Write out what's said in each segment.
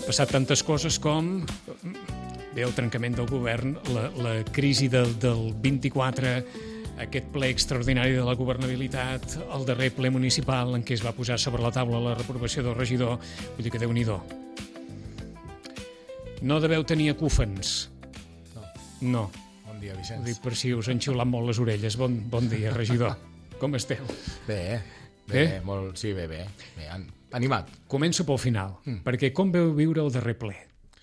passat tantes coses com el trencament del govern, la crisi del 24, aquest ple extraordinari de la governabilitat, el darrer ple municipal en què es va posar sobre la taula la reprovació del regidor. Vull dir que Déu-n'hi-do. No deveu tenir acúfens. No. Bon dia, Vicenç. Ho dic per si us han xiulat molt les orelles. Bon dia, regidor. Com esteu? Bé. Molt, sí, bé. Animat. Començo pel final, perquè com veu viure el darrer ple?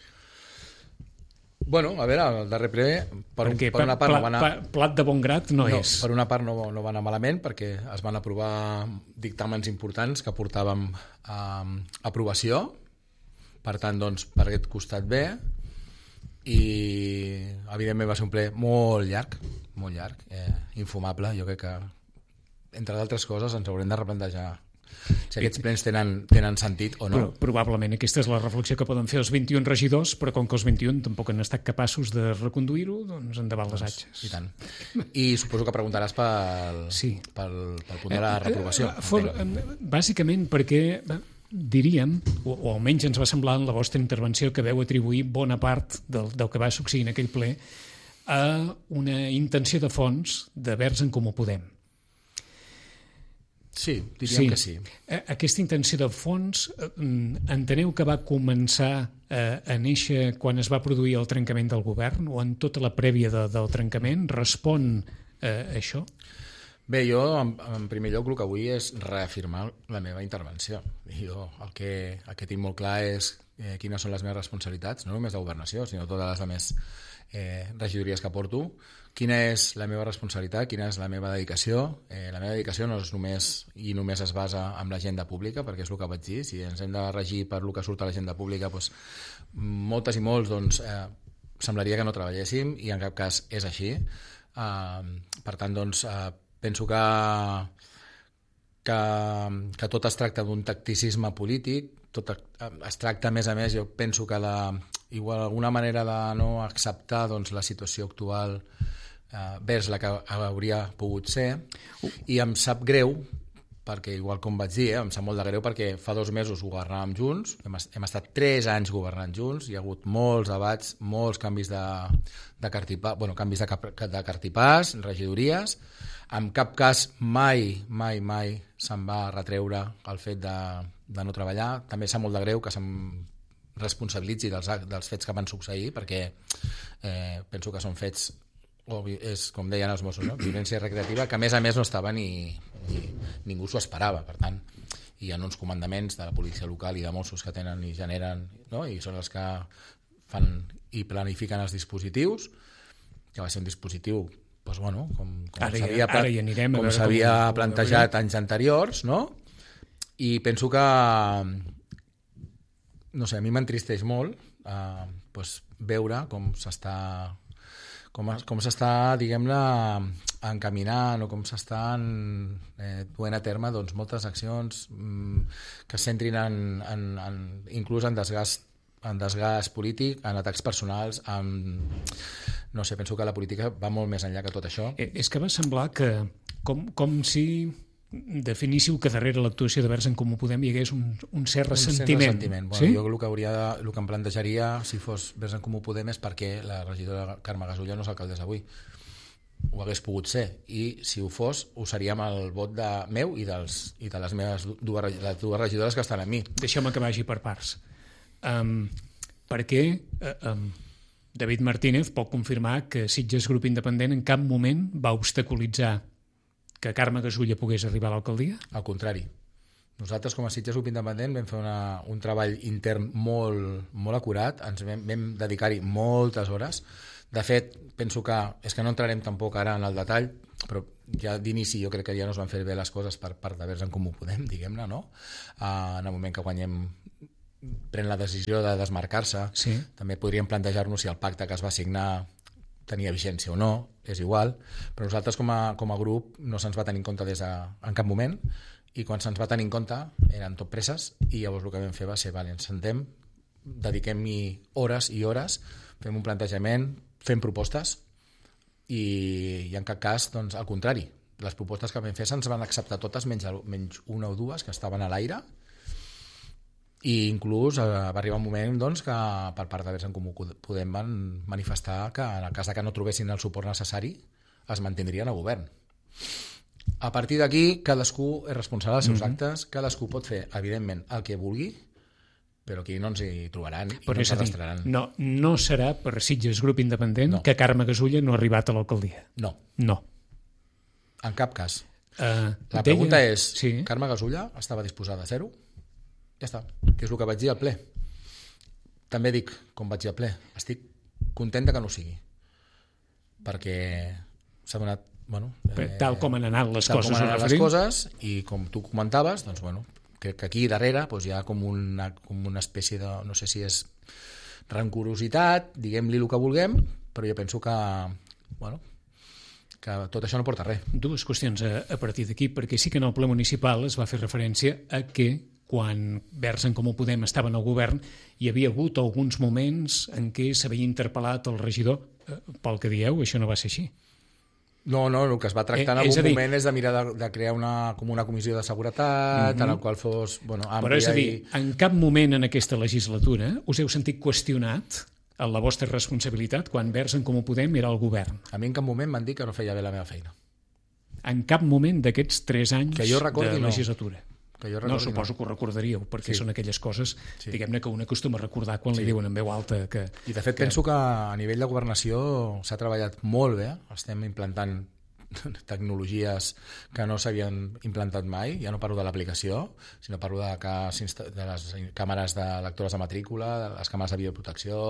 Bueno, a veure, el darrer ple, per una part no va anar... Plat de bon grat no és. Per una part no va anar malament, perquè es van aprovar dictàmens importants que portàvem a aprovació. Per tant, doncs, per aquest costat bé. I, evidentment, va ser un ple molt llarg, infumable. Jo crec que, entre d'altres coses, ens haurem de replantejar si aquests plens tenen sentit o no. Però, probablement aquesta és la reflexió que poden fer els 21 regidors, però com que els 21 tampoc han estat capaços de reconduir-ho, doncs endavant les atxes. I tant. I suposo que preguntaràs pel punt de la reprovació. Bàsicament perquè diríem, o almenys ens va semblar en la vostra intervenció, que veu atribuir bona part del que va succeir en aquell ple a una intenció de fons de Verds en Comú Podem. Sí, diríem que sí. Aquesta intenció de fons, enteneu que va començar a néixer quan es va produir el trencament del govern o en tota la prèvia del trencament? Respon a això? Bé, jo en primer lloc el que vull és reafirmar la meva intervenció. Jo el que tinc molt clar és quines són les meves responsabilitats, no només de governació, sinó totes les altres regidories que porto. Quina és la meva responsabilitat, quina és la meva dedicació. La meva dedicació no és només es basa en l'agenda pública, perquè és el que vaig dir. Si ens hem de regir per el que surt a l'agenda pública, doncs, moltes i molts semblaria que no treballéssim, i en cap cas és així. Per tant, doncs, penso que tot es tracta d'un tacticisme polític, tot es tracta, a més, jo penso que igual alguna manera de no acceptar doncs, la situació actual vers la que hauria pogut ser, i em sap greu, perquè igual com vaig dir, em sap molt de greu perquè fa 2 mesos governàvem junts, hem estat 3 anys governant junts, hi ha hagut molts debats, molts canvis de cartipàs, regidories. En cap cas mai se'm va retreure el fet de no treballar. També sap molt de greu que se'm responsabilitzi dels fets que van succeir, perquè penso que són fets, és com deien els Mossos, no? Violència recreativa, que a més no estava ni ningú s'ho esperava. Per tant, hi ha uns comandaments de la policia local i de Mossos que tenen i generen, no? I són els que fan i planifiquen els dispositius, que va ser un dispositiu doncs, bueno, com s'havia plantejat anys anteriors, no? I penso que, no sé, a mi m'entristeix molt veure com s'està, diguem-ne, encaminant, o com s'estan duent a terme doncs, moltes accions que es centrin inclús en desgast polític, en atacs personals, no sé, penso que la política va molt més enllà que tot això. És que va semblar que com si definíssiu que darrere l'actuació de Verds en Comú Podem hi hagués un cert ressentiment. Bueno, sí? Jo el que em plantejaria, si fos Verds en Comú Podem, és perquè la regidora Carme Gasulla no és alcaldessa avui. Ho hagués pogut ser, i si ho fos, ho seria amb el vot meu i de les meves les 2 regidores que estan amb mi. Deixeu-me que vagi per parts. Perquè David Martínez pot confirmar que Sitges Grup Independent en cap moment va obstaculitzar que Carme Gasulla pogués arribar a l'alcaldia? Al contrari. Nosaltres, com a Sitges Grup Independent, vam fer un treball intern molt acurat, ens vam dedicar-hi moltes hores. De fet, penso que, és que no entrarem tampoc ara en el detall, però ja d'inici jo crec que ja no es van fer bé les coses per part de Verds en Comú Podem, diguem-ne, no? En el moment que pren la decisió de desmarcar-se, sí. També podríem plantejar-nos si el pacte que es va signar tenia vigència o no, és igual, però nosaltres com a grup no se'ns va tenir en compte en cap moment, i quan se'ns va tenir en compte eren tot presses, i llavors el que vam fer va ser, ens sentem, dediquem-hi hores i hores, fem un plantejament, fem propostes, i en cap cas, doncs, al contrari, les propostes que vam fer se'ns van acceptar totes, menys 1 o 2 que estaven a l'aire, I inclús va arribar un moment doncs, que per part de Verds en Comú Podem van manifestar que en el cas que no trobessin el suport necessari es mantindrien al govern. A partir d'aquí, cadascú és responsable dels seus actes, cadascú pot fer, evidentment, el que vulgui, però aquí no ens hi trobaran i no ens arrastraran. No serà per Sitges Grup Independent que Carme Gasulla no ha arribat a l'alcaldia. No. En cap cas. La pregunta és, Carme Gasulla estava disposada a fer-ho? Ja està, que és el que vaig dir al ple. També dic, com vaig dir al ple, estic contenta que no ho sigui, perquè s'ha donat, tal com han anat les coses. Tal com han anat les coses, i com tu comentaves, doncs, crec que aquí darrere hi ha com una espècie de, no sé si és rancorositat, diguem-li el que vulguem, però jo penso que tot això no porta res. Dues qüestions a partir d'aquí, perquè sí que en el ple municipal es va fer referència a que quan Verds en Comú Podem estaven al govern hi havia hagut alguns moments en què s'havia interpel·lat el regidor. Pel que dieu, això no va ser així. No, el que es va tractar en algun moment és de mirar de crear com una comissió de seguretat en el qual fos àmplia. Però és a dir, en cap moment en aquesta legislatura us heu sentit qüestionat en la vostra responsabilitat quan Verds en Comú Podem era al govern? A mi en cap moment m'han dit que no feia bé la meva feina. En cap moment d'aquests 3 anys de legislatura? No, suposo que ho recordaríeu, perquè són aquelles coses, diguem-ne, que un acostuma a recordar quan li diuen en veu alta. I de fet penso que a nivell de governació s'ha treballat molt bé, estem implantant tecnologies que no s'havien implantat mai, ja no parlo de l'aplicació, sinó parlo de les càmeres de lectores de matrícula, de les càmeres de videoprotecció,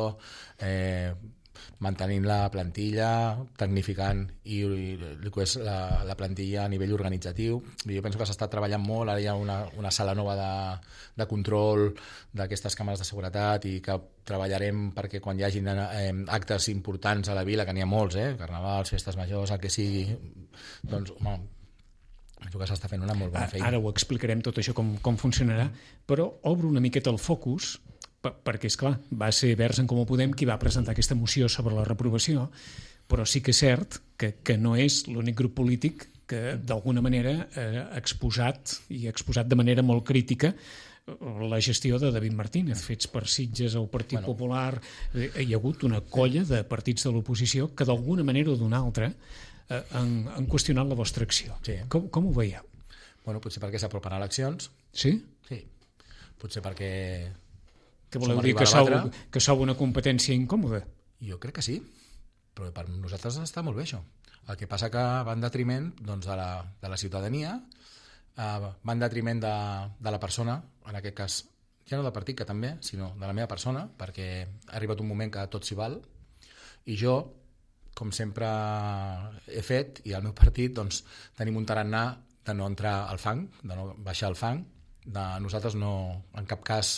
mantenint la plantilla, tecnificant i el que és la plantilla a nivell organitzatiu. Jo penso que s'ha estat treballant molt, ara hi ha una sala nova de control d'aquestes càmeres de seguretat i que treballarem perquè quan hi hagin actes importants a la vila, que n'hi ha molts, carnavals, festes majors, el que sigui, doncs, penso que s'està fent una molt bona feina. Ara ho explicarem tot això com funcionarà, però obro una miqueta el focus perquè, esclar, va ser Verds en Comú Podem qui va presentar aquesta moció sobre la reprovació, però sí que és cert que no és l'únic grup polític que d'alguna manera ha exposat de manera molt crítica la gestió de David Martínez, fets per Sitges, el Partit Popular. Hi ha hagut una colla de partits de l'oposició que d'alguna manera o d'una altra han qüestionat la vostra acció. Com ho veieu? Potser perquè s'apropen eleccions. Sí? Sí. Potser perquè que voleu dir que sou una competència incòmoda? Jo crec que sí, però per nosaltres està molt bé això. El que passa que va en detriment de la ciutadania, va en detriment de la persona, en aquest cas, ja no del partit, que també, sinó de la meva persona, perquè ha arribat un moment que tot s'hi val, i jo, com sempre he fet, i el meu partit, doncs, tenim un tarannà de no entrar al fang, de no baixar al fang, nosaltres no, en cap cas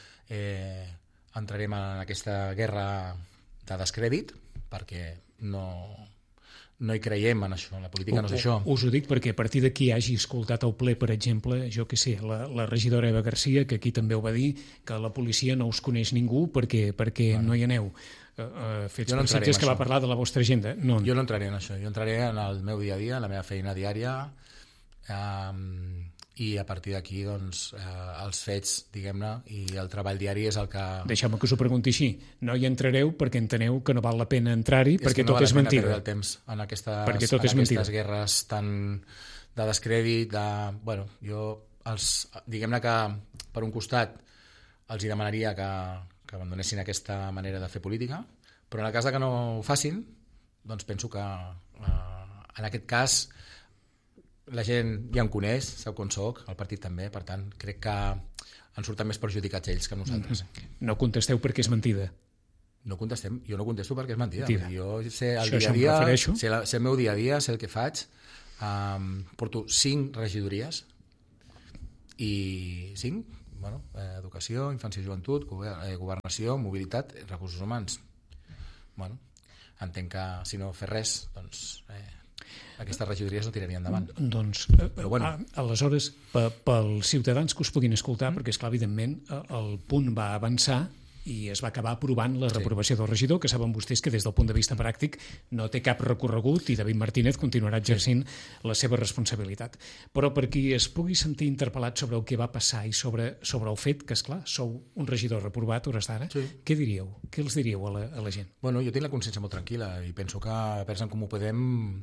entrarem en aquesta guerra de descrèdit perquè no hi creiem en això, la política no és això. Us ho dic perquè a partir de qui hagi escoltat el ple, per exemple, jo que sé, la regidora Eva Garcia, que aquí també ho va dir, que la policia no us coneix ningú perquè no hi aneu. Fets per Sitges, que va parlar de la vostra agenda. Jo no entraré en això, jo entraré en el meu dia a dia, en la meva feina diària, i a partir d'aquí doncs, els fets, diguem-ne, i el treball diari és el que... Deixeu-me que us ho pregunti així. No hi entrareu perquè enteneu que no val la pena entrar-hi perquè tot és mentida. És que no val la pena perdre el temps en aquestes guerres tan de descrèdit. Jo, diguem-ne que per un costat els hi demanaria que abandonessin aquesta manera de fer política, però en el cas que no ho facin, doncs penso que en aquest cas la gent ja em coneix, sap com soc, el partit també, per tant, crec que en surten més perjudicats ells que nosaltres. No contesteu perquè és mentida. No contestem, jo no contesto perquè és mentida. Jo sé el dia a dia, sé el meu dia a dia, sé el que faig, porto 5 regidories i 5, educació, infància i joventut, governació, mobilitat, recursos humans. Entenc que si no fer res, doncs... aquestes regidories no tirarien endavant. Doncs, aleshores, pels ciutadans que us puguin escoltar, perquè, esclar, evidentment, el punt va avançar i es va acabar aprovant la reprovació del regidor, que saben vostès que des del punt de vista pràctic no té cap recorregut i David Martínez continuarà exercint la seva responsabilitat. Però per qui es pugui sentir interpel·lat sobre el que va passar i sobre el fet que, esclar, sou un regidor reprovat a hores d'ara, què diríeu? Què els diríeu a la gent? Bueno, jo tinc la consciència molt tranquil·la i penso que a Verds en Comú Podem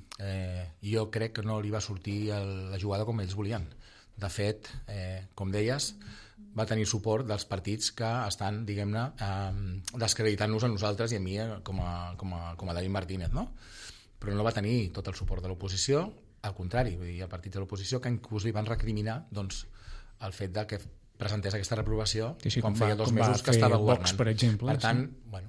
jo crec que no li va sortir la jugada com ells volien. De fet, com deies, va tenir suport dels partits que estan, diguem-ne, descreditant-nos a nosaltres i a mi com a David Martínez, no? Però no va tenir tot el suport de l'oposició, al contrari, vull dir, hi ha partits de l'oposició que inclús li van recriminar doncs, el fet de que presentés aquesta reprovació quan feia 2 mesos que estava governant. Vox, per exemple. Per tant,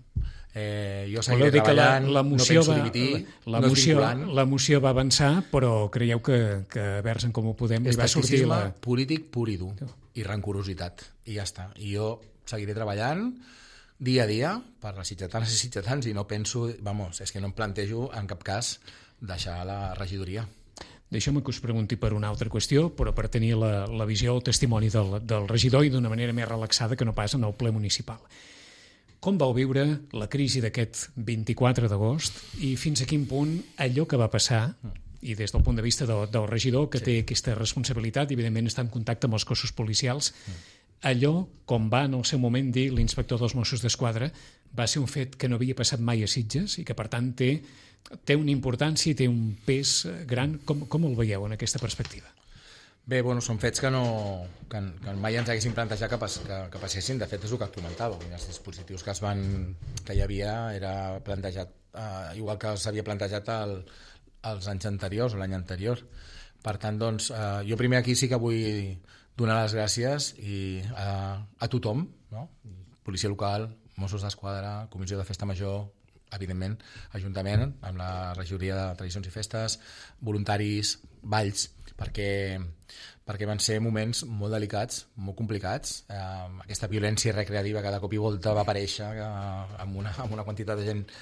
jo seguiré treballant, no penso dimitir, no és vinculant. La moció va avançar, però creieu que a Verds en Comú Podem li va sortir la... polític pur i dur, i rancorositat, i ja està. I jo seguiré treballant dia a dia per les sitgetanes i sitgetans i no penso, és que no em plantejo en cap cas deixar la regidoria. Deixeu-me que us pregunti per una altra qüestió, però per tenir la visió o el testimoni del regidor i d'una manera més relaxada que no pas en el ple municipal. Com vau viure la crisi d'aquest 24 d'agost i fins a quin punt allò que va passar, i des del punt de vista del regidor que té aquesta responsabilitat i evidentment està en contacte amb els cossos policials, allò, com va en el seu moment dir l'inspector dels Mossos d'Esquadra, va ser un fet que no havia passat mai a Sitges i que per tant té una importància i té un pes gran. Com el veieu en aquesta perspectiva? Bé, són fets que mai ens haguessin plantejat que passessin. De fet, és el que comentava. Els dispositius que hi havia era plantejat, igual que s'havia plantejat els anys anteriors o l'any anterior. Per tant, jo primer aquí sí que vull donar les gràcies a tothom, no? Policia local, Mossos d'Esquadra, Comissió de Festa Major, evidentment, Ajuntament, amb la regidoria de Tradicions i Festes, voluntaris, balls, perquè van ser moments molt delicats, molt complicats. Aquesta violència recreativa que de cop i volta va aparèixer amb una quantitat de gent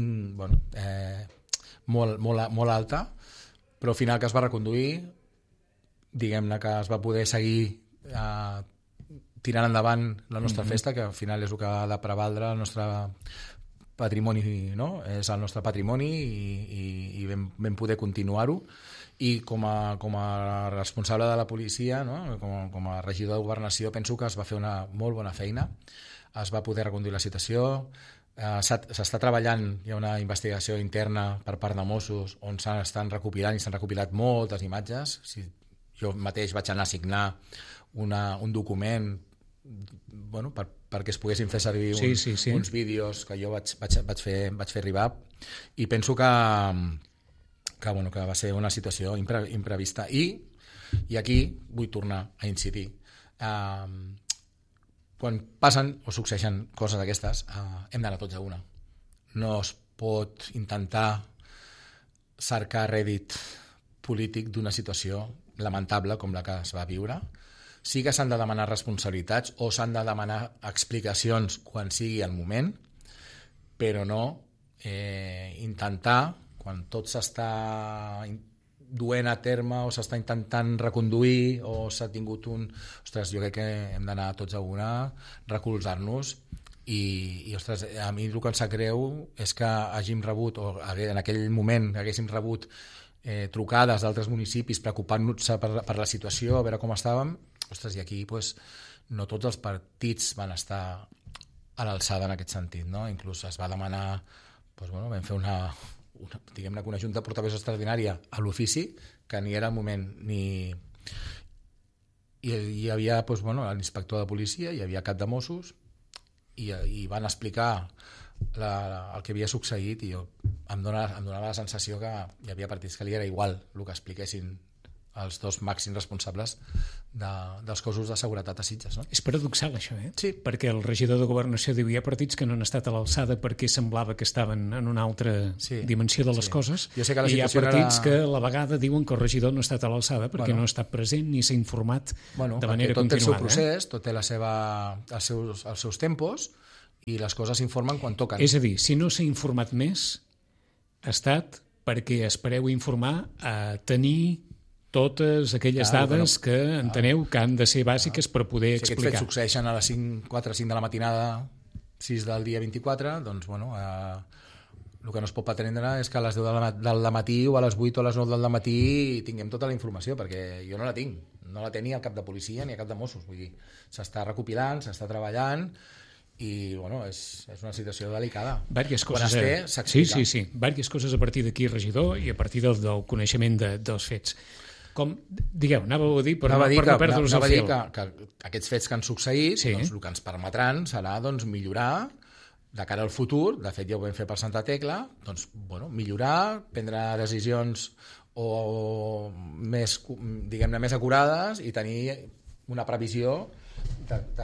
molt alta, però al final que es va reconduir, diguem-ne que es va poder seguir tirant endavant la nostra festa, que al final és el que ha de prevaldre el nostre patrimoni, no? És el nostre patrimoni i vam poder continuar-ho. I com a responsable de la policia, no? com a regidor de governació, penso que es va fer una molt bona feina, es va poder reconduir la situació, s'està treballant, hi ha una investigació interna per part de Mossos on s'estan recopilant i s'han recopilat moltes imatges. Jo mateix vaig anar a signar un document perquè es poguessin fer servir uns vídeos que jo vaig fer arribar, i penso que va ser una situació imprevista. I aquí vull tornar a incidir. Quan passen o succeeixen coses d'aquestes, hem d'anar tots a una. No es pot intentar cercar rèdit polític d'una situació lamentable com la que es va viure. Sí que s'han de demanar responsabilitats o s'han de demanar explicacions quan sigui el moment, però no intentar, quan tot s'està duent a terme o s'està intentant reconduir o s'ha tingut Ostres, jo crec que hem d'anar tots a una, recolzar-nos i ostres, a mi el que em sap greu és que hàgim rebut, o en aquell moment haguéssim rebut trucades d'altres municipis preocupant-nos per la situació, a veure com estàvem. Ostres, i aquí no tots els partits van estar a l'alçada en aquest sentit, no? Inclús es va demanar, vam fer una junta de portaveus extraordinària a l'ofici, que ni era el moment ni... Hi havia l'inspector de policia, hi havia cap de Mossos, i van explicar el que havia succeït, i em donava la sensació que hi havia partits que li era igual el que expliquessin els dos màxims responsables dels cossos de seguretat a Sitges, no? És paradoxal, això, Sí. Perquè el regidor de Governació diu hi ha partits que no han estat a l'alçada perquè semblava que estaven en una altra dimensió de les coses, jo sé que i hi ha partits que a la vegada diuen que el regidor no ha estat a l'alçada perquè no ha estat present ni s'ha informat de manera tot continuada. Tot té el seu procés, tot té els seus tempos, i les coses s'informen quan toquen. És a dir, si no s'ha informat més, ha estat perquè espereu informar a tenir totes aquelles dades que enteneu que han de ser bàsiques per poder explicar. Si aquests fets succeeixen a les 4 o 5 de la matinada, 6 del dia 24, doncs, bueno, el que no es pot pretendre és que a les 10 del matí o a les 8 o a les 9 del matí tinguem tota la informació, perquè jo no la tinc. No la té ni el cap de policia ni el cap de Mossos. Vull dir, s'està recopilant, s'està treballant i, bueno, és una situació delicada. Vàries Quan coses, es té, s'explica. sí. Vàries coses a partir d'aquí, regidor, i a partir del coneixement dels fets. Com, digueu, anàveu a dir per no perdre-us el fil. Que aquests fets que han succeït, doncs, el que ens permetran serà, doncs, millorar de cara al futur. De fet, ja ho vam fer per Santa Tecla, doncs, bueno, millorar, prendre decisions més, diguem-ne, més acurades i tenir una previsió de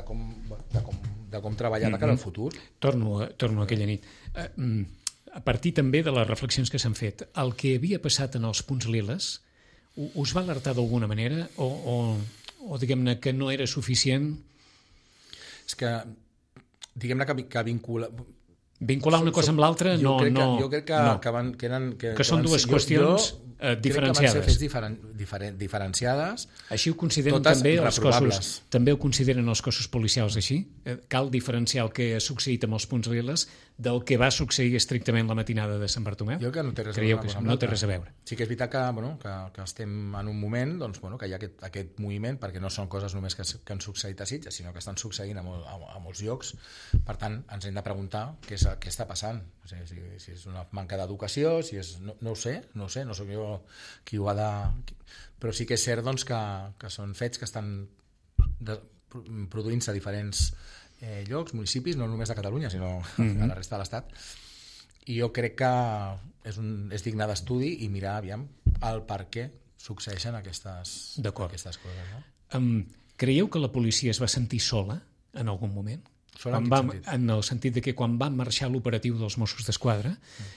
com treballar de cara al futur. Torno a aquella nit. A partir també de les reflexions que s'han fet, el que havia passat en els punts liles us va alertar d'alguna manera o diguem-ne que no era suficient? És que, diguem-ne que vincular una cosa amb l'altra no... Jo crec que són dues qüestions diferenciades. Crec que van ser fets diferenciades. Així ho consideren totes també reprovables. els cossos. També ho consideren els cossos policials així? Cal diferenciar el que ha succeït amb els punts liles del que va succeir estrictament la matinada de Sant Bartomeu? Jo crec que no té res a Creieu veure. Que no té res a veure. Sí que és veritat que estem en un moment, doncs, bueno, que hi ha aquest moviment, perquè no són coses només que han succeït a Sitges, sinó que estan succeint a molts llocs. Per tant, ens hem de preguntar què està passant. O sigui, si és una manca d'educació, si és... No ho sé, no sóc jo qui ho ha de... Però sí que és cert, doncs, que són fets que estan produint-se a diferents llocs, municipis, no només de Catalunya, sinó a la resta de l'Estat. I jo crec que és digne d'estudi i mirar, aviam, el per què succeeixen aquestes coses. No? Creieu que la policia es va sentir sola en algun moment? En el sentit de que quan va marxar l'operatiu dels Mossos d'Esquadra,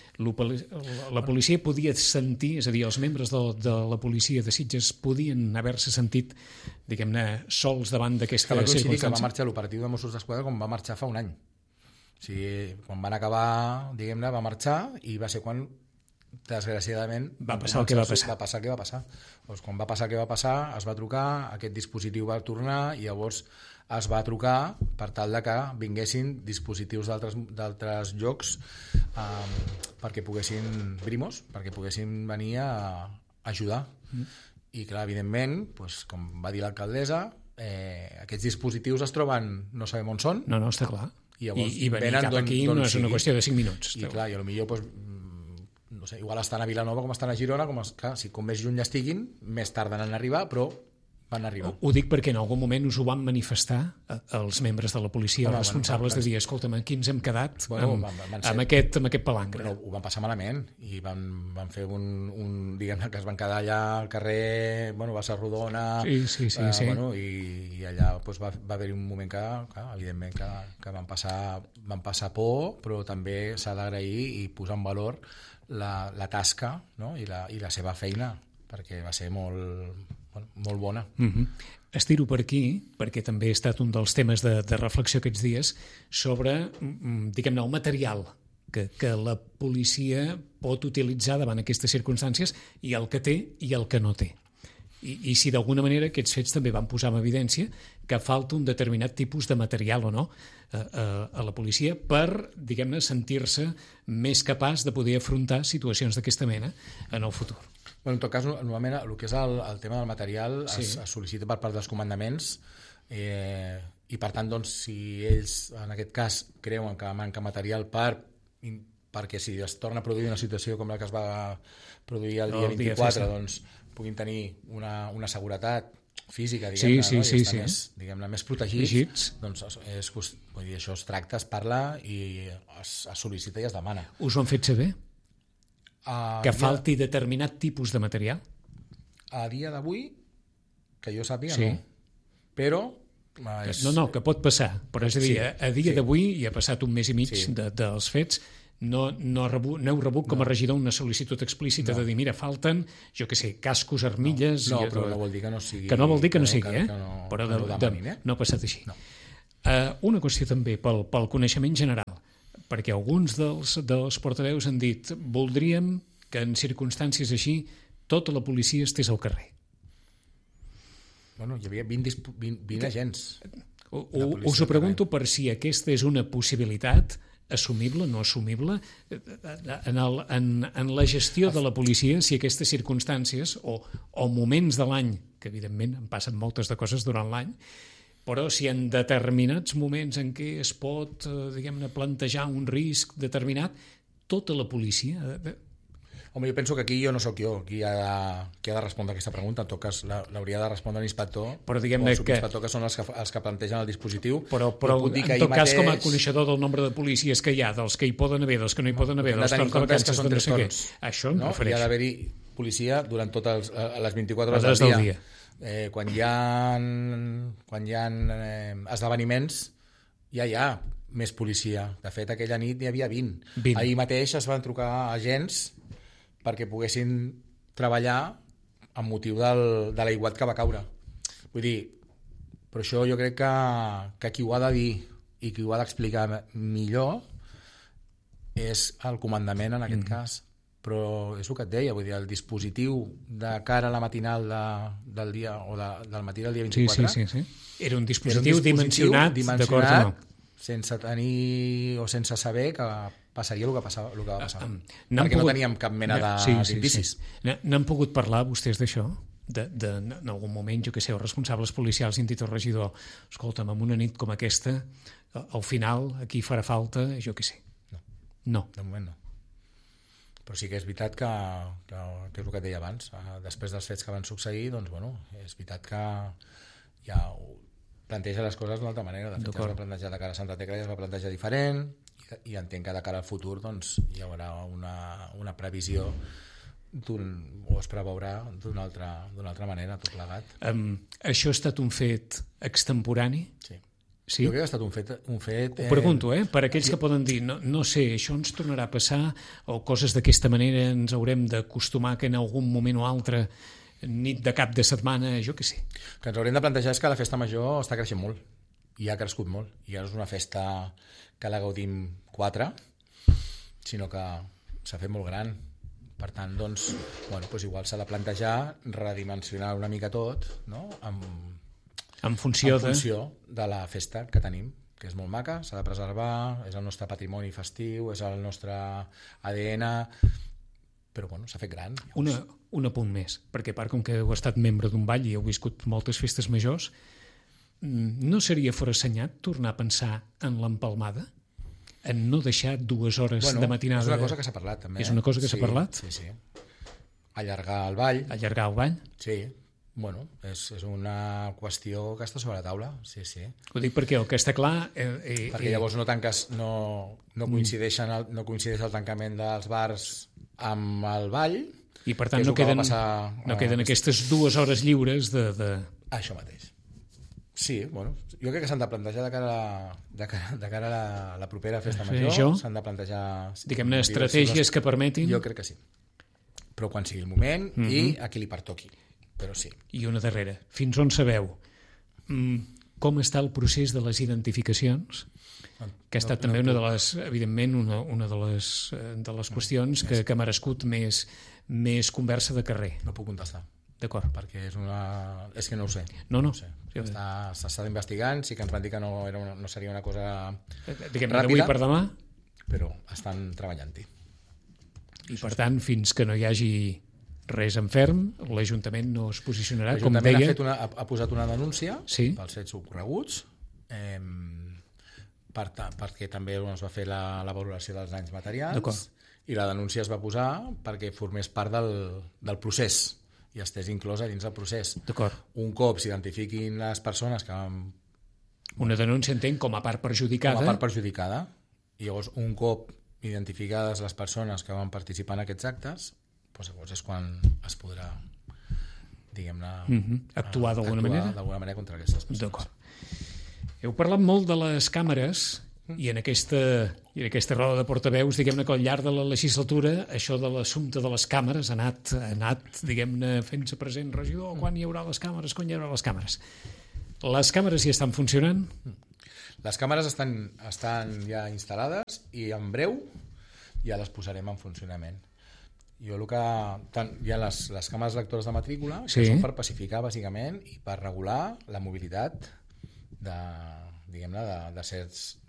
la policia podia sentir, és a dir, els membres de la policia de Sitges podien haver-se sentit, diguem-ne, sols davant d'aquesta circumstància. Que va marxar l'operatiu de Mossos d'Esquadra com va marxar fa un any. O sigui, quan van acabar, diguem-ne, va marxar i va ser quan, desgraciadament, va passar el que va passar. Doncs quan va passar el que va passar, es va trucar, aquest dispositiu va tornar i llavors es va trucar per tal de que vinguessin dispositius d'altres llocs perquè poguessin Brimos, perquè poguessin venir a ajudar. I clar, evidentment, doncs, com va dir l'alcaldessa, aquests dispositius es troben, no sabem on són. No, està clar. I venir cap aquí no és una qüestió de 5 minuts. I clar, i potser, doncs, no sé, igual estan a Vilanova com estan a Girona, clar, com més lluny estiguin, més tarden en arribar, però van arribar. Ho dic perquè en algun moment us ho van manifestar els membres de la policia, els responsables de dir, escolta'm, aquí ens hem quedat amb aquest palangre. Però ho van passar malament i van fer diguem-ne que es van quedar allà al carrer, Bassa Rodona, sí. I allà doncs, va haver-hi un moment que, clar, evidentment, que van passar por, però també s'ha d'agrair i posar en valor la tasca, no? I la seva feina, perquè va ser molt bona. Estiro per aquí, perquè també ha estat un dels temes de reflexió aquests dies, sobre, diguem-ne, el material que la policia pot utilitzar davant aquestes circumstàncies i el que té i el que no té. I si d'alguna manera aquests fets també van posar en evidència que falta un determinat tipus de material o no a la policia per, diguem-ne, sentir-se més capaç de poder afrontar situacions d'aquesta mena en el futur. En tot cas, normalment el que és el tema del material es sol·licita per part dels comandaments i per tant, doncs, si ells en aquest cas creuen que manca material perquè si es torna a produir una situació com la que es va produir el dia 24, doncs puguin tenir una seguretat física, diguem-ne, més protegits, doncs això es tracta, es parla i es sol·licita i es demana. Us ho han fet saber? Que falti determinat tipus de material? A dia d'avui, que jo sàpiga, no. Però... No, que pot passar. Però és a dir, a dia d'avui, i ha passat un mes i mig dels fets, no heu rebut com a regidor una sol·licitud explícita de dir, mira, falten, jo què sé, cascos, armilles... No, però no vol dir que no sigui... Que no vol dir que no sigui, però no ha passat així. Una qüestió també pel coneixement general, perquè alguns dels portaveus han dit voldríem que en circumstàncies així tota la policia estés al carrer. Bueno, hi havia 20 agents. Us ho pregunto per si aquesta és una possibilitat assumible, no assumible, en la gestió de la policia, si aquestes circumstàncies o moments de l'any, que evidentment en passen moltes de coses durant l'any, però si en determinats moments en què es pot, diguem-ne, plantejar un risc determinat, tota la policia... Home, jo penso que aquí jo no sóc jo qui ha de respondre aquesta pregunta. En tot cas, l'hauria de respondre l'inspector o el subinspector, que són els que plantegen el dispositiu. Però en tot cas, com a coneixedor del nombre de policies que hi ha, dels que hi poden haver, dels que no hi poden haver, dels torns de vacances, que són 3 torns. Això em refereix. Hi ha d'haver-hi policia durant totes les 24 hores del dia. Quan hi ha esdeveniments, ja hi ha més policia. De fet, aquella nit n'hi havia 20. Ahir mateix es van trucar agents perquè poguessin treballar amb motiu de l'aiguat que va caure. Vull dir, però això jo crec que qui ho ha de dir i qui ho ha d'explicar millor és el comandament en aquest cas. Però és el que et deia, vull dir, el dispositiu de cara a la matinal del dia, o del matí del dia 24... Sí. Era un dispositiu dimensionat, d'acord o no? Sense tenir o sense saber que passaria el que va passar. Perquè no teníem cap mena d'indicis. N'han pogut parlar vostès d'això? En algun moment, jo que sé, els responsables policials han dit al regidor, escolta'm, en una nit com aquesta, al final, aquí farà falta, jo que sé. No. De moment no. Però sí que és veritat que és el que et deia abans, després dels fets que van succeir, doncs, bueno, és veritat que ja planteja les coses d'una altra manera. De fet, ja es va plantejar de cara a Santa Tecla, ja es va plantejar diferent, i entenc que de cara al futur doncs, hi haurà una previsió o es preveurà d'una altra manera, tot plegat. Això ha estat un fet extemporani? Sí. Sí? Jo crec que ha estat un fet... Ho pregunto, per aquells que poden dir no sé, això ens tornarà a passar, o coses d'aquesta manera ens haurem d'acostumar que en algun moment o altre, nit de cap de setmana, jo què sé. Que ens haurem de plantejar és que la festa major està creixent molt, i ha crescut molt, i ara és una festa que la gaudim 4, sinó que s'ha fet molt gran. Per tant, doncs, igual s'ha de plantejar redimensionar una mica tot, no? En funció de la festa que tenim, que és molt maca, s'ha de preservar, és el nostre patrimoni festiu, és el nostre ADN, però s'ha fet gran. Un apunt més, perquè a part com que heu estat membre d'un ball i heu viscut moltes festes majors, no seria forassenyat tornar a pensar en l'empalmada? En no deixar 2 hores de matinada? És una cosa que s'ha parlat, també. És una cosa que s'ha parlat? Sí. Allargar el ball. Allargar el ball? Sí. És una qüestió que està sobre la taula, sí. Ho dic perquè el que està clar... perquè llavors no coincideix el tancament dels bars amb el ball, i per tant no queden aquestes 2 hores lliures de... Això mateix. Sí, jo crec que s'han de plantejar de cara a la propera festa major, s'han de plantejar... Diguem-ne, estratègies que permetin... Jo crec que sí. Però quan sigui el moment i a qui li pertoqui. Però sí. I una darrera. Fins on sabeu com està el procés de les identificacions? Que ha estat també una de les, evidentment, una de les qüestions que ha merescut més conversa de carrer. No puc contestar. D'acord. Perquè és que no ho sé. No. S'està investigant, sí que ens van dir que no seria una cosa ràpida, d'avui per demà, però estan treballant-hi. I per tant, fins que no hi hagi res en ferm, l'Ajuntament no es posicionarà, com deia... L'Ajuntament ha posat una denúncia pels fets ocorreguts, perquè també es va fer la valoració dels danys materials, i la denúncia es va posar perquè formés part del procés i estés inclosa dins del procés. Un cop s'identifiquin les persones que van... Una denúncia, entenc, com a part perjudicada. Com a part perjudicada. I llavors, un cop identificades les persones que van participar en aquests actes, llavors és quan es podrà, diguem-ne... Actuar d'alguna manera? D'alguna manera contra aquestes persones. D'acord. Heu parlat molt de les càmeres i en aquesta roda de portaveus, diguem-ne que al llarg de la legislatura això de l'assumpte de les càmeres ha anat diguem-ne, fent-se present, regidor, quan hi haurà les càmeres, quan hi haurà les càmeres. Les càmeres ja estan funcionant? Les càmeres estan ja instal·lades i en breu ja les posarem en funcionament. Hi ha les càmeres lectores de matrícula, que són per pacificar, bàsicament, i per regular la mobilitat de certs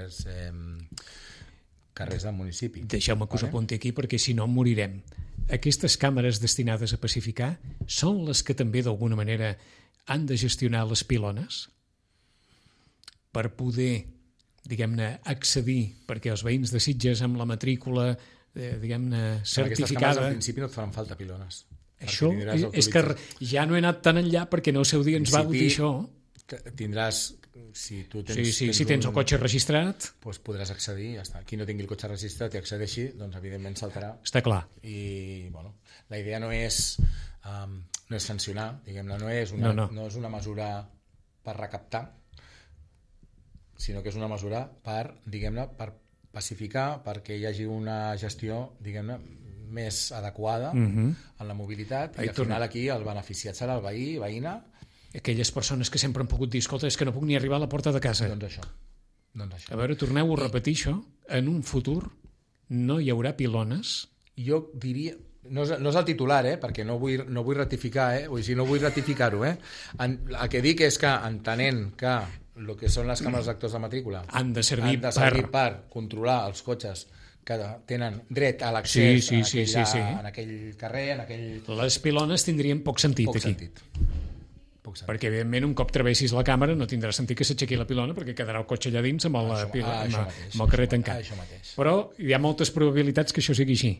carrers del municipi. Deixeu-me que us apunti aquí perquè si no morirem. Aquestes càmeres destinades a pacificar són les que també d'alguna manera han de gestionar les pilones per poder, diguem-ne, accedir, perquè els veïns de Sitges amb la matrícula, diguem-ne, certificada... Aquestes càmeres al principi no et faran falta pilones. Això és que ja no he anat tan enllà perquè en el seu dia ens va dir això. Tindràs, si tu tens... Si tens el cotxe registrat... Doncs podràs accedir, ja està. Qui no tingui el cotxe registrat i accedeixi, doncs evidentment saltarà. Està clar. I, bueno, la idea no és sancionar, diguem-ne, no és una mesura per recaptar, sinó que és una mesura per, diguem-ne, per pacificar, perquè hi hagi una gestió, diguem-ne, més adequada en la mobilitat, i al final aquí el beneficiat serà el veí, veïna. Aquelles persones que sempre han pogut dir, escolta, és que no puc ni arribar a la porta de casa. Doncs això. A veure, torneu a repetir això. En un futur no hi haurà pilones? Jo diria... No és el titular, perquè no vull ratificar, no vull ratificar-ho. El que dic és que, entenent que el que són les càmeres d'actors de matrícula han de servir per controlar els cotxes que tenen dret a l'accés en aquell carrer, en aquell... Les pilones tindrien poc sentit aquí. Perquè, evidentment, un cop travessis la càmera no tindrà sentit que s'aixequi la pilona perquè quedarà el cotxe allà dins amb el carrer tancat. Però hi ha moltes probabilitats que això sigui així.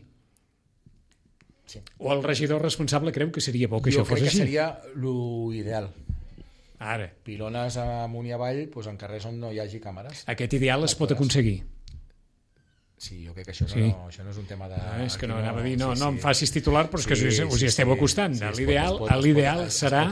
Sí. O el regidor responsable creu que seria bo que això fos així? Jo crec que seria l'ideal. Ara. Pilones amunt i avall, doncs en carrers on no hi hagi càmeres. Aquest ideal es pot aconseguir? Sí, jo crec que això no és un tema de... És que no anava a dir, no em facis titular, però és que us hi esteu acostant. L'ideal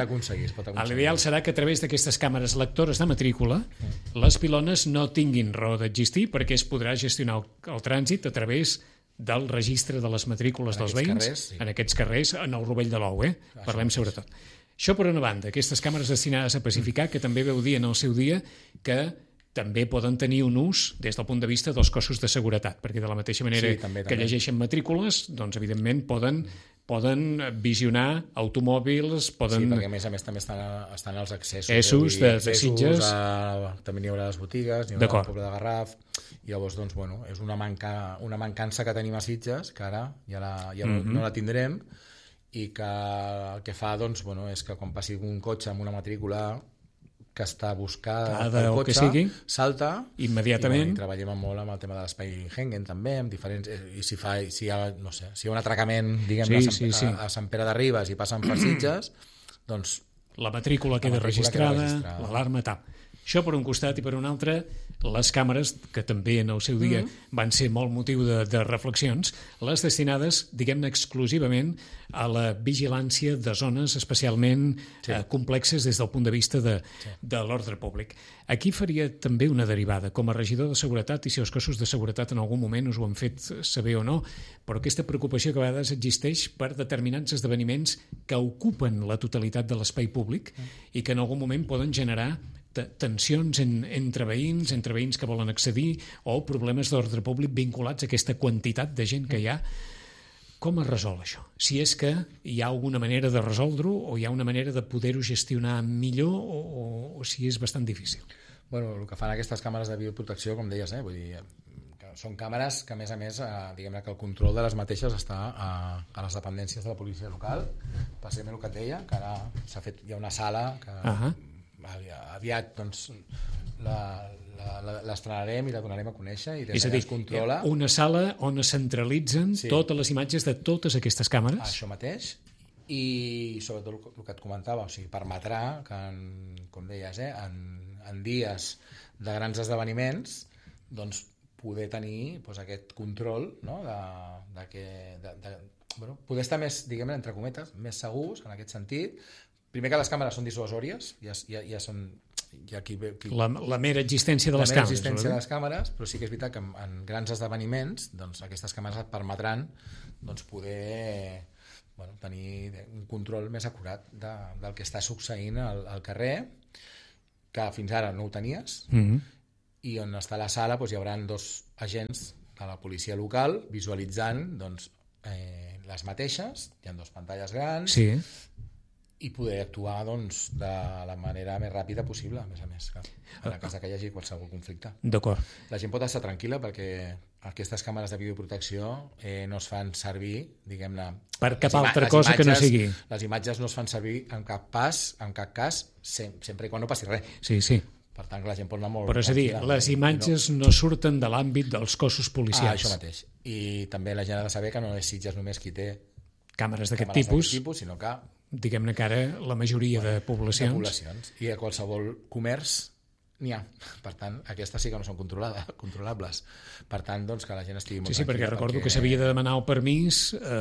serà que a través d'aquestes càmeres lectores de matrícula les pilones no tinguin raó d'existir perquè es podrà gestionar el trànsit a través del registre de les matrícules dels veïns en aquests carrers, en el Rovell de l'Ou, parlem sobretot. Això per una banda, aquestes càmeres destinades a pacificar, que també veu dir en el seu dia que també poden tenir un ús des del punt de vista dels cossos de seguretat, perquè de la mateixa manera que llegeixen matrícules, doncs evidentment poden visionar automòbils, poden... Sí, perquè a més també estan els accessos de Sitges. També n'hi haurà les botigues, n'hi haurà el poble de Garraf, i llavors, doncs, bueno, és una mancança que tenim a Sitges, que ara ja no la tindrem, i que el que fa, doncs, bueno, és que quan passi un cotxe amb una matrícula que està buscada el cotxe, salta immediatament. I treballem molt amb el tema de l'espai Hengen també, amb diferents, i si hi ha un atracament, diguem, a Sant Pere de Ribes i passen per Sitges, doncs la matrícula queda registrada, l'alarma tal. Això per un costat, i per un altre les càmeres, que també en el seu dia van ser molt motiu de reflexions, les destinades, diguem-ne, exclusivament a la vigilància de zones especialment complexes des del punt de vista de l'ordre públic. Aquí faria també una derivada. Com a regidor de seguretat, i si els cossos de seguretat en algun moment us ho han fet saber o no, però aquesta preocupació que a vegades existeix per determinats esdeveniments que ocupen la totalitat de l'espai públic i que en algun moment poden generar tensions entre veïns que volen accedir o problemes d'ordre públic vinculats a aquesta quantitat de gent que hi ha. Com es resol això? Si és que hi ha alguna manera de resoldre-ho o hi ha una manera de poder-ho gestionar millor o si és bastant difícil? Bueno, el que fan aquestes càmeres de videoprotecció, com deies, vull dir, que són càmeres que, a més, diguem-ne que el control de les mateixes està a les dependències de la policia local. Precisament el que et deia, que ara hi ha una sala que... aviat doncs l'estrenarem i la donarem a conèixer i des d'allà es controla. Una sala on es centralitzen totes les imatges de totes aquestes càmeres? Això mateix, i sobretot el que et comentava, o sigui, permetrà que, com deies, en dies de grans esdeveniments doncs poder tenir aquest control, no? Poder estar més, diguem-ne, entre cometes, més segurs en aquest sentit. Primer que les càmeres són dissuasòries, ja són... La mera existència de les càmeres. La mera existència de les càmeres, però sí que és veritat que en grans esdeveniments doncs, aquestes càmeres et permetran doncs, poder tenir un control més acurat del que està succeint al carrer, que fins ara no ho tenies, i on està la sala doncs, hi haurà 2 agents de la policia local visualitzant doncs, les mateixes, hi ha 2 pantalles grans, i poder actuar doncs, de la manera més ràpida possible, a més, clar, en el cas que hi hagi qualsevol conflicte. D'acord. La gent pot estar tranquil·la perquè aquestes càmeres de videoprotecció no es fan servir, diguem-ne... Per cap altra cosa que no sigui. Les imatges no es fan servir en cap cas, sempre i quan no passi res. Sí. Per tant, la gent pot anar molt... Però és a dir, les imatges no surten de l'àmbit dels cossos policials. Això mateix. I també la gent ha de saber que no és Sitges només qui té càmeres d'aquest tipus, sinó que diguem-ne que ara la majoria de poblacions. I a qualsevol comerç n'hi ha. Per tant, aquestes sí que no són controlables. Per tant, doncs, que la gent estigui molt tranquil·la. Sí, perquè recordo que s'havia de demanar el permís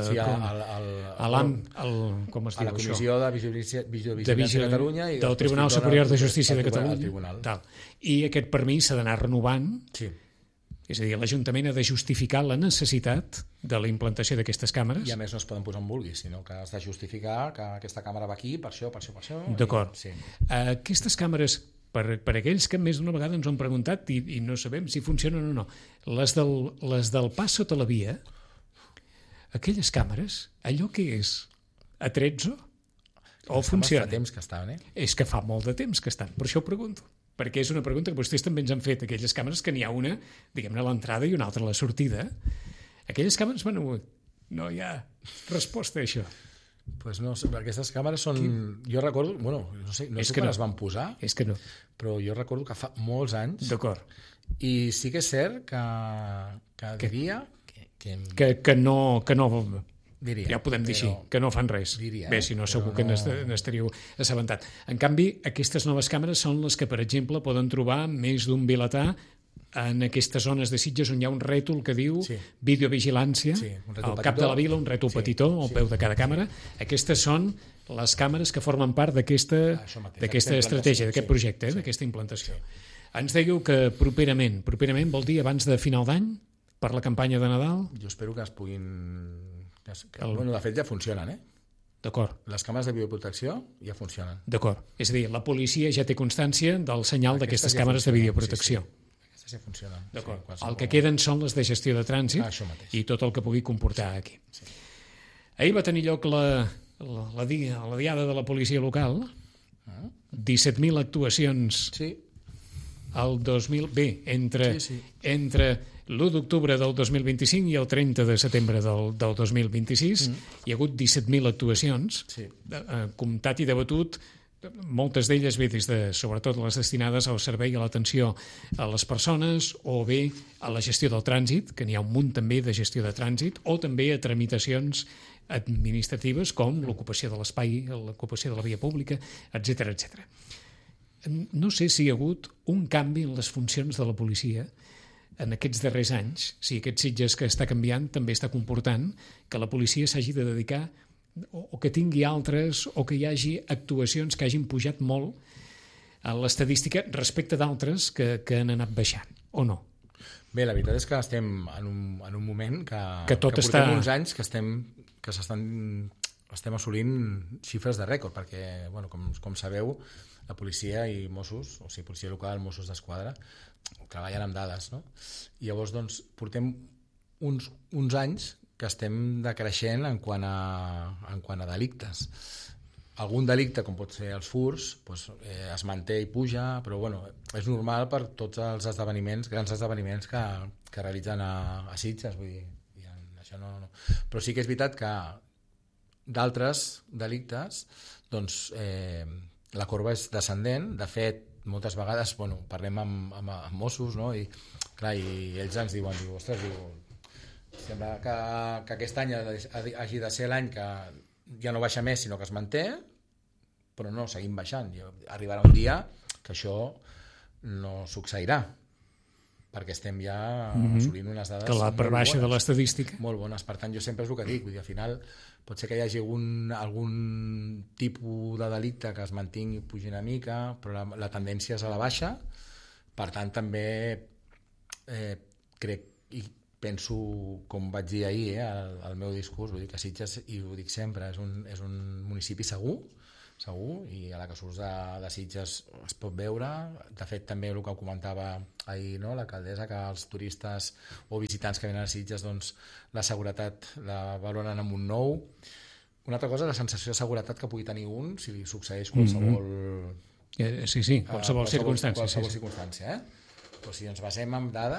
a la Comissió de Vigilància de Catalunya i del Tribunal Superior de Justícia de Catalunya. I aquest permís s'ha d'anar renovant. Sí. És a dir, l'Ajuntament ha de justificar la necessitat de la implantació d'aquestes càmeres. I a més no es poden posar on vulguis, sinó que has de justificar que aquesta càmera va aquí, per això. D'acord. Sí. Aquestes càmeres, per aquells que més d'una vegada ens ho han preguntat i no sabem si funcionen o no, les del pas sota la via, aquelles càmeres, allò que és atrezzo o funciona? Fa temps que estan, És que fa molt de temps que estan, per això ho pregunto. Perquè és una pregunta que vostès també ens han fet, aquelles càmeres que n'hi ha una, diguem-ne, a l'entrada i una altra a la sortida. Aquelles càmeres, no hi ha resposta a això. Pues no sé, aquestes càmeres són... Jo recordo, no sé quan les van posar, però jo recordo que fa molts anys. D'acord. I sí que és cert que diria... Que no... Diria, ja ho podem dir així, que no fan res. Bé, si no, segur que n'estaríeu assabentat. En canvi, aquestes noves càmeres són les que, per exemple, poden trobar més d'un vilatà en aquestes zones de Sitges on hi ha un rètol que diu videovigilància, al cap de la vila, un rètol petitó al peu de cada càmera. Aquestes són les càmeres que formen part d'aquesta estratègia, d'aquest projecte, d'aquesta implantació. Ens dèieu que properament vol dir abans de final d'any, per la campanya de Nadal? Jo espero que es puguin... de fet ja funcionen, D'acord. Les càmeres de videoprotecció ja funcionen. D'acord. És a dir, la policia ja té constància del senyal d'aquestes càmeres de videoprotecció. Aquestes ja funcionen. D'acord. El que queden són les de gestió de trànsit i tot el que pugui comportar aquí. Ahir va tenir lloc la diada de la policia local, 17.000 actuacions el 2000... Bé, entre l'1 d'octubre del 2025 i el 30 de setembre del 2026 hi ha hagut 17.000 actuacions, comptat i debatut, moltes d'elles bé des de, sobretot les destinades al servei i a l'atenció a les persones, o bé a la gestió del trànsit, que n'hi ha un munt també de gestió de trànsit, o també a tramitacions administratives com l'ocupació de l'espai, l'ocupació de la via pública, etc. No sé si hi ha hagut un canvi en les funcions de la policia en aquests darrers anys, si aquest Sitges que està canviant també està comportant que la policia s'hagi de dedicar o que tingui altres o que hi hagi actuacions que hagin pujat molt a l'estadística respecte d'altres que han anat baixant, o no? Bé, la veritat és que estem en un moment que portem uns anys que estem assolint xifres de rècord, perquè, com sabeu, la policia i Mossos, o sigui, policia local, Mossos d'Esquadra, treballen amb dades, no? I llavors, doncs, portem uns anys que estem decreixent en quant a delictes. Algun delicte, com pot ser els furts, es manté i puja, però és normal per tots els grans esdeveniments que realitzen a Sitges, vull dir, això no. Però sí que és veritat que d'altres delictes, doncs, la corba és descendent. De fet, moltes vegades parlem amb Mossos, no? I ells ens diuen, ostres, sembla que aquest any hagi de ser l'any que ja no baixa més, sinó que es manté, però no, seguim baixant. Arribarà un dia que això no succeirà, perquè estem ja assolint unes dades que per baixa de l'estadística. Molt bones. Per tant, jo sempre és el que dic, vull dir, al final pot ser que hi hagi algun tipus de delicte que es mantingui i pugi una mica, però la tendència és a la baixa. Per tant, també crec i penso, com vaig dir ahir al meu discurs, vull dir que Sitges, i ho dic sempre, és un municipi segur, i a la que surts de Sitges es pot veure. De fet, també el que comentava ahir, no, l'alcaldessa, que els turistes o visitants que venen a Sitges, doncs, la seguretat la valoren amb un 9. Una altra cosa és la sensació de seguretat que pugui tenir un si li succeeix qualsevol... Sí, qualsevol circumstància. Qualsevol circumstància, Però si ens basem en dades,